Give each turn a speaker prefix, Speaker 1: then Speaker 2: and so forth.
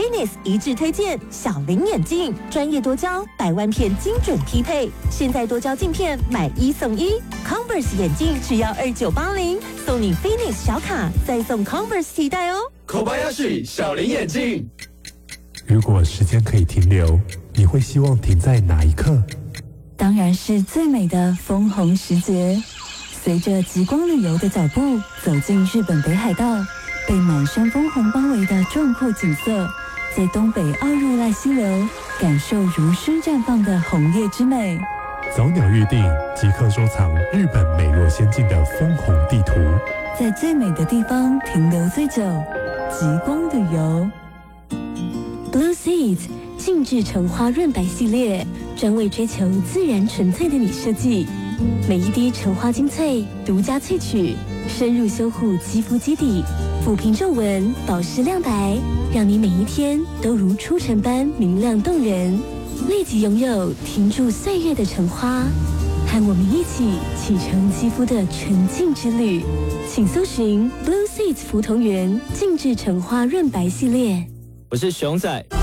Speaker 1: Phoenix 一致推荐小林眼镜，专业多焦，100万片精准匹配。现在多焦镜片买1送1 ，Converse 眼镜只要2980，送你 Phoenix 小卡，再送 Converse 提袋哦。
Speaker 2: Kobayashi 小林眼镜。
Speaker 3: 如果时间可以停留，你会希望停在哪一刻？
Speaker 4: 当然是最美的枫红时节。随着极光旅游的脚步，走进日本北海道，被满山枫红包围的壮阔景色，在东北奥入濑溪流，感受如诗绽放的红叶之美。
Speaker 3: 早鸟预订，即刻收藏日本美若仙境的枫红地图，
Speaker 4: 在最美的地方停留最久，极光旅游。Blue Seeds 静置橙花润白系列，专为追求自然纯粹的你设计。每一滴橙花精粹独家萃取，深入修护肌肤基底，抚平皱纹，保湿亮白，让你每一天都如初晨般明亮动人。立即拥有停驻岁月的橙花，和我们一起启程肌肤的纯净之旅。请搜寻 Blue Seeds 福同源静置橙花润白系列。
Speaker 5: 我是熊仔。